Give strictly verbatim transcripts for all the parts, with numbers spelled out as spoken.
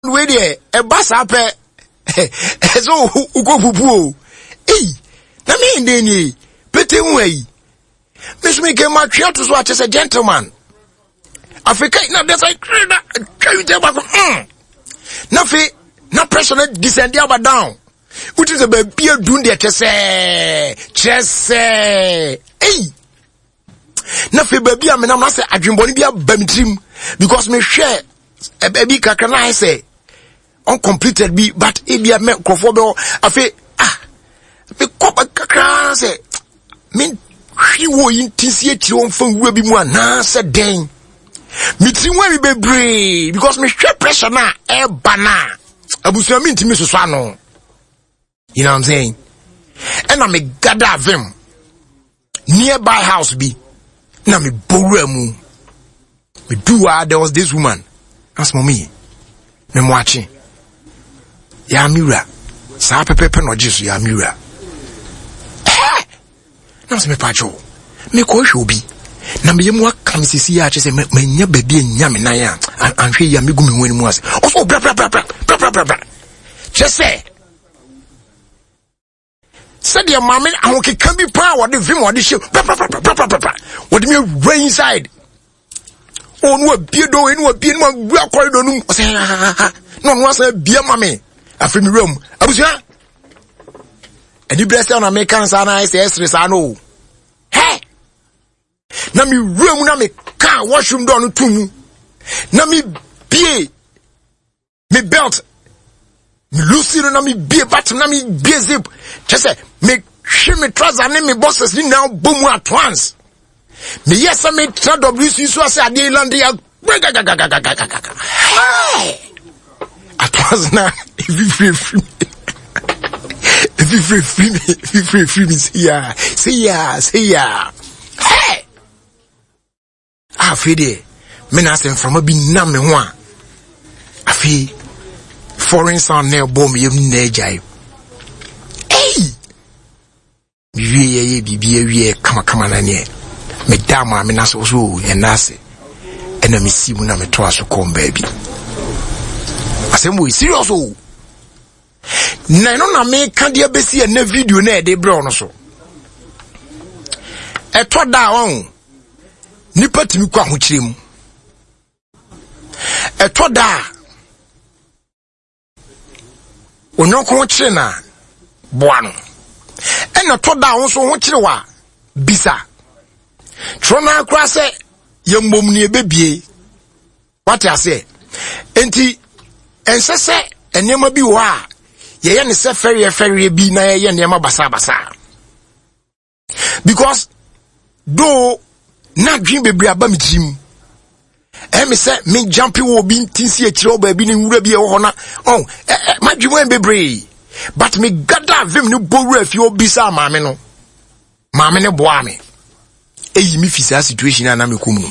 we there e basa pe so ukofupu eh na me ndeni pete mu ayi me so me ke ma twa to so a chese gentleman Africa na dey say twa you back mm na fe na pressure na descend aba down which is a baby do dey chese chese eh na fe baby am na say adwemboni bia bamtrim because me share e baby kakra na say uncompleted be but e bia me krofo be afi ah me kopa kakra say me hwi wo yintisie tiri on fa wura bi mu ana say den me tiri wa bi bebre because me hwe pressure na e bana abusu mi ntimi so so ano you know what I'm saying and I me gather them nearby house be na me bowra mu me do ah there was this woman that's mommy me watching ya mira sa pepepe no jisu ya mira eh na se me pacho me ko hwe obi na me yemu aka me sisi ya che se me nya baby nya me nan ya anhwe ya me gu me wani mu ase oso bra bra bra bra bra bra bra che se said your mama ahoke kan bi pa wo de vim wo de hye bra bra bra bra bra bra wo de me rain inside oh no bie do enu bie no gu akorido num o se no no asa bie mama afimi room abusia edi bless na American sana is stress ano he na mi room na me car washroom door no tumu na mi bie me belt me lucy na mi bie bat na mi bie zip just say me hwe me trouser na me bosses ni now boom at once me yes me tra W C so say ade land ya at once na if you free free if you free free me if you free free me say ya say ya say ya hey ah fede me na say from bi na me ho a afi foreign sound na bomb yem na ejai hey wie ye bibie wie kama kama na ne me dama me na so so ye na se ena me si mu na me to aso kom baby asembo serious o na no na me ka dia besi na video na e de bro no so e to da won nipa timi kwa ho kire mu e to da onoko ho kire na boa no e na to da won so ho kire wa bisa trona akra se ye mbom ne ebebie what I say enti ensese enema bi wo a ye ye ne se ferry ferry bi na ye ye nema basa basa because do na dream bebre aba mi tim e me se me jump wo bi ntinsi e kire oba bi ne wura bi e ho na oh ma dwuma bebre but me gada vim ne bowura fi obi sa maame no maame ne boa me eyi mi fi sa situation na me komu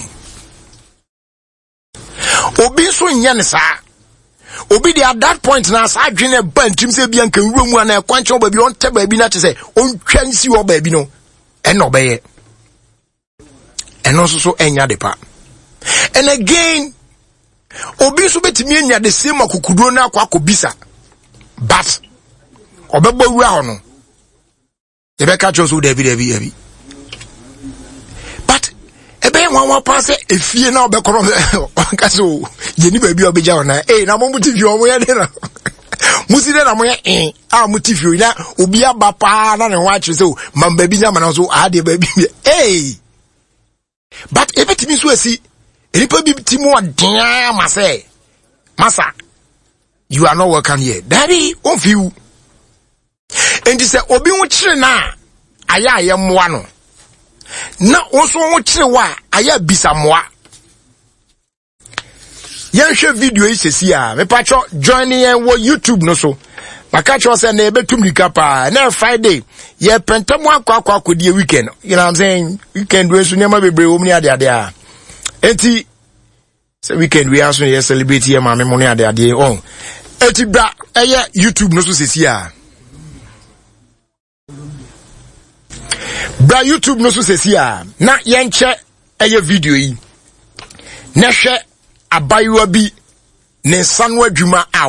obi so nya ne sa obi dey at that point na sa adwene ba ntim se bia nkan wura mu ana e kwanche oba bi on te ba bi na te se on twa nsi oba bi no e no be ye eno so so enya de pa and again obi so betimi enya de same akukuduro na akwa akobisa but obegba wura ho no e be ka cho so David David David but ebe wan wan pass efie na obekoro kaso ye ni ba bi obeja ona eh na mo mutifie o mo ye de na musi de na mo ye eh ah mutifie na obi aba pa na ne ho akire so mamba bi nya mana so ah de ba bi eh but if it means we see enipa bi timo adan ma say masa you are not welcome here daddy on feel and say obi wo kire na aya aye moa no na onso wo kire wa aya bisa moa yan hwe video yi sesi a me pacho join yen wo YouTube no so maka cho say na ebetum likapa na Friday ye pentamu akwa akwa akodi weekend you know what I'm saying weekend we so nyama bebre wo mni ade ade a enti say weekend we also ye celebrate ye ma me mo ni ade ade on enti bra eye YouTube no so sesi a bra YouTube no so sesi a na yen che eye video yi na hwe abayiwa bi ne nsa no adwuma a